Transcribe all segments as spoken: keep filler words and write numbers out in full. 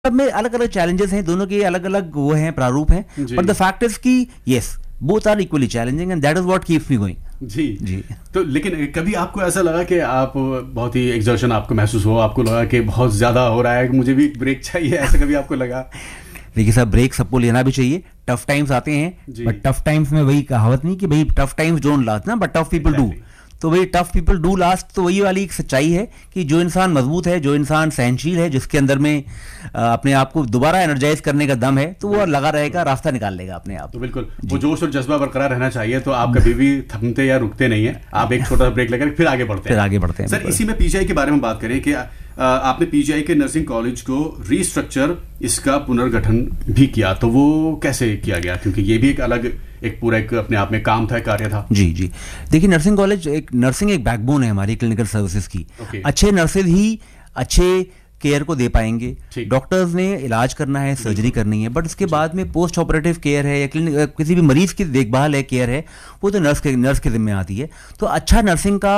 सब में अलग अलग चैलेंजेस हैं, दोनों के अलग अलग वो हैं, प्रारूप हैं, बट द फैक्ट इज कि yes both are equally challenging and that is what keeps me going. जी जी। तो लेकिन कभी आपको ऐसा लगा कि आप बहुत ही एग्जर्शन आपको महसूस हो, आपको लगा कि बहुत ज्यादा हो रहा है, मुझे भी ब्रेक चाहिए, ऐसा कभी आपको लगा? देखिए साहब, ब्रेक सबको लेना भी चाहिए, टफ टाइम्स आते हैं, बट टफ टाइम्स में वही कहावत नहीं कि भाई टफ टाइम्स डोंट लास्ट ना बट टफ पीपल डू। तो वही टफ पीपल डू लास्ट, तो वही वाली एक सच्चाई है कि जो इंसान मजबूत है, जो इंसान सहनशील है, जिसके अंदर में अपने आप को दोबारा एनर्जाइज करने का दम है, तो वो लगा रहेगा, रास्ता निकाल लेगा अपने आप। तो बिल्कुल वो जोश और जज्बा बरकरार रहना चाहिए, तो आप कभी भी थमते या रुकते नहीं है, आप एक छोटा सा ब्रेक लेकर फिर आगे बढ़ते हैं। फिर आगे बढ़ते हैं। सर, इसी में पीजीआई के बारे में बात करें कि आपने पीजीआई के नर्सिंग कॉलेज को रीस्ट्रक्चर, इसका पुनर्गठन भी किया, तो वो कैसे किया गया? क्योंकि ये भी एक अलग एक पूरा एक अपने आप में काम था, कार्य था। जी जी। देखिए, नर्सिंग कॉलेज एक नर्सिंग एक बैकबोन है हमारी क्लिनिकल सर्विसेज की। okay. अच्छे नर्सेज ही अच्छे केयर को दे पाएंगे। डॉक्टर्स ने इलाज करना है, सर्जरी करनी है, बट उसके बाद में पोस्ट ऑपरेटिव केयर है या क्लिनिक किसी भी मरीज की देखभाल है, केयर है, वो तो नर्स के नर्स के जिम्मे आती है। तो अच्छा नर्सिंग का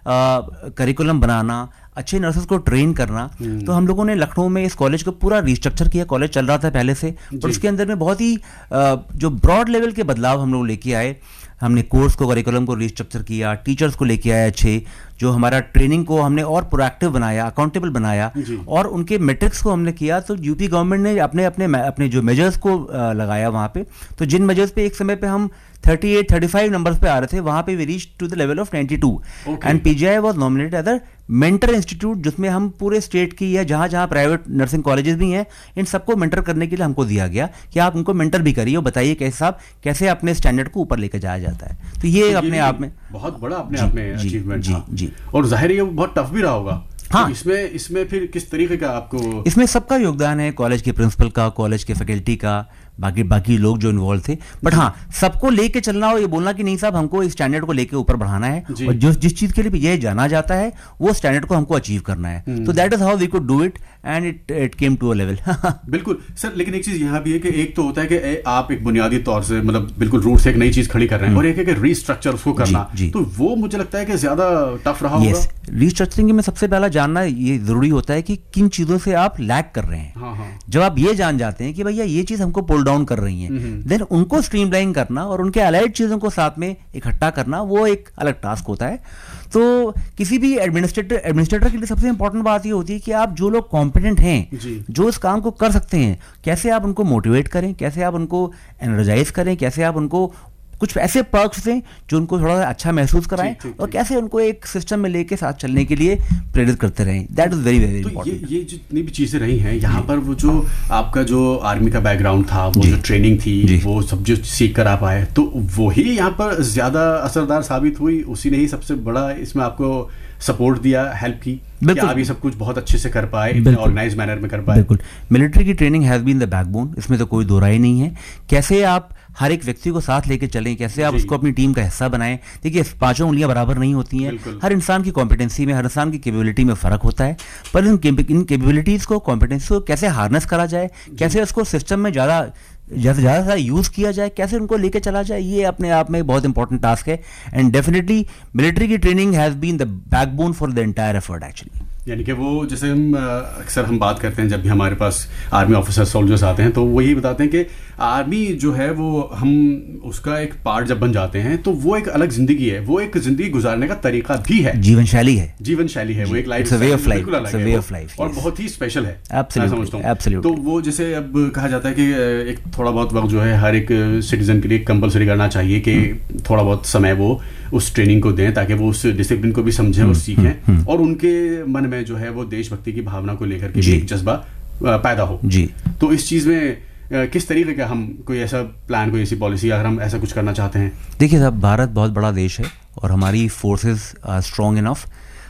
करिकुलम बनाना, अच्छे नर्सेस को ट्रेन करना, तो हम लोगों ने लखनऊ में इस कॉलेज को पूरा रिस्ट्रक्चर किया। कॉलेज चल रहा था पहले से, पर उसके अंदर में बहुत ही जो ब्रॉड लेवल के बदलाव हम लोग लेके आए। हमने कोर्स को, करिकुलम को रिस्ट्रक्चर किया, टीचर्स को लेके आए अच्छे, जो हमारा ट्रेनिंग को हमने और प्रोएक्टिव बनाया, अकाउंटेबल बनाया, और उनके मेट्रिक्स को हमने किया। तो यूपी गवर्नमेंट ने अपने अपने अपने जो मेजर्स को लगाया वहाँ पे, तो जिन मेजर्स पे एक समय पे हम अड़तीस, पैंतीस नंबर्स पे आ रहे थे, वहाँ पे we reach to the level of बानवे, and PGI was nominated as a mentor institute, जिसमें हम पूरे स्टेट की या जहाँ जहाँ प्राइवेट नर्सिंग कॉलेजेस भी हैं, इन सबको मेंटर करने के लिए हमको दिया गया कि आप उनको मेंटर भी करिए और बताइए कैसे साहब कैसे अपने स्टैंडर्ड को ऊपर लेकर जाया जाता है। तो ये तो अपने आप में बहुत बड़ा अपने आप में अचीवमेंट जी जी। और जाहिर है ये बहुत टफ भी रहा होगा। हाँ, तो इसमें इसमें फिर किस तरीके का आपको? इसमें सबका योगदान है, कॉलेज के प्रिंसिपल का, कॉलेज के फैकल्टी का, बाकी बाकी लोग जो इन्वॉल्व थे। बट हाँ, सबको लेके चलना और ये बोलना कि नहीं साहब हमको इस स्टैंडर्ड को लेके ऊपर बढ़ाना है, और जो जिस चीज के लिए ये जाना जाता है वो स्टैंडर्ड को हमको अचीव करना है। तो that is how we could do it and it it came to a level. बिल्कुल सर, लेकिन एक चीज यहाँ भी है कि एक तो होता है कि आप एक बुनियादी तौर से मतलब बिल्कुल रूट से एक नई चीज खड़ी कर रहे हैं, और एक है कि रीस्ट्रक्चर उसको करना, तो वो मुझे लगता है कि ज्यादा टफ रहा होगा। yes, रीस्ट्रक्चरिंग में सबसे पहला जानना ये जरूरी होता है कि किन चीजों से आप लैग कर रहे हैं। हाँ हाँ। जब आप ये जान जाते हैं कि भैया ये चीज हमको पुल डाउन कर रही है, देन उनको स्ट्रीमलाइन करना और उनके अलाइड चीजों को साथ में इकट्ठा करना, वो एक अलग टास्क होता है। तो किसी भी एडमिनिस्ट्रेटर एडमिनिस्ट्रेटर के लिए सबसे इंपॉर्टेंट बात ये होती है कि आप जो लोग कॉम्पिटेंट हैं, जो इस काम को कर सकते हैं, कैसे आप उनको मोटिवेट करें, कैसे आप उनको एनर्जाइज करें, कैसे आप उनको कुछ ऐसे पर्क्स दें जो उनको थोड़ा अच्छा महसूस कराएं, और कैसे उनको एक सिस्टम में लेके साथ चलने के लिए प्रेरित करते रहें। That is very very important. ये, ये जितनी भी चीजें रही हैं यहाँ पर, वो जो आपका जो आर्मी का बैकग्राउंड था, वो जो ट्रेनिंग थी, वो सब जो सीख कर आप आए, तो वही यहाँ पर ज्यादा असरदार साबित हुई, उसी ने ही सबसे बड़ा इसमें आपको सपोर्ट दिया, हेल्प की, कि आप ये सब कुछ बहुत अच्छे से कर पाए, ऑर्गेनाइज मैनर में कर पाए। बिल्कुल, मिलिट्री की training has been the backbone, इसमें तो कोई दो राय नहीं है। कैसे आप हर एक व्यक्ति को साथ लेके चलें, कैसे आप उसको अपनी टीम का हिस्सा बनाएं। देखिए, पांचों उंगलियां बराबर नहीं होती हैं, हर इंसान की कॉम्पिटेंसी में, हर इंसान की कैपेबिलिटी में फर्क होता है, पर इन कैपेबिलिटीज को, कॉम्पिटेंसी को कैसे हार्नेस करा जाए, कैसे उसको सिस्टम में ज़्यादा ज़्यादा ज़्यादा सा यूज़ किया जाए, कैसे उनको लेके चला जाए, ये अपने आप में बहुत इंपॉर्टेंट टास्क है। एंड डेफिनेटली मिलिट्री की training has been the backbone for the entire effort actually. यानी कि वो जैसे हम अक्सर हम बात करते हैं, जब भी हमारे पास आर्मी ऑफिसर सोल्जर्स आते हैं, तो वही बताते हैं कि आर्मी जो है वो हम उसका एक पार्ट जब बन जाते हैं, तो वो एक अलग जिंदगी है, वो एक जिंदगी गुजारने का तरीका भी है, जीवन शैली है, जीवन शैली है, वो एक life way of life, way of life, और बहुत ही स्पेशल है। एब्सोल्युटली। तो वो जैसे अब कहा जाता है कि एक थोड़ा बहुत वक्त जो है हर एक सिटीजन के लिए कंपलसरी करना चाहिए कि थोड़ा बहुत समय वो उस ट्रेनिंग को दें, ताकि वो उस डिसिप्लिन को भी समझें और सीखें, और उनके मन में जो है वो देशभक्ति की भावना को लेकर के भी एक जज्बा पैदा हो। जी। तो इस चीज में किस तरीके का हम कोई ऐसा प्लान, कोई ऐसी पॉलिसी, अगर हम ऐसा कुछ करना चाहते हैं? देखिए साहब, भारत बहुत बड़ा देश है और हमारी forces are strong enough,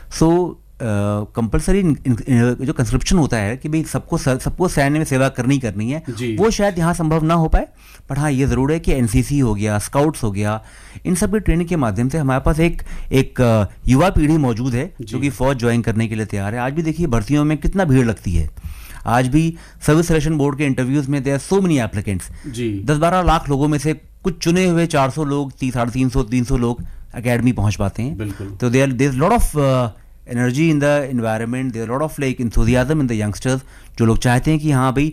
so compulsory जो कंस्क्रिप्शन होता है कि भाई सबको सबको सैन्य में सेवा करनी करनी है, वो शायद यहाँ संभव ना हो पाए। पर हाँ, ये ज़रूर है कि एनसीसी हो गया, स्काउट्स हो गया, इन सब की ट्रेनिंग के माध्यम से हमारे पास एक एक युवा पीढ़ी मौजूद है जो कि फौज ज्वाइन करने के लिए तैयार है। आज भी देखिए भर्तियों में कितना भीड़ लगती है, आज भी सर्विस सिलेक्शन बोर्ड के इंटरव्यूज में देयर सो मेनी एप्लीकेंट्स, दस बारह लाख लोगों में से कुछ चुने हुए चार सौ लोग, साढ़े तीन सौ तीन सौ लोग अकेडमी पहुंच पाते हैं। तो there there lot of energy in the environment, there lot of like enthusiasm in the youngsters, जो लोग चाहते हैं कि हाँ भाई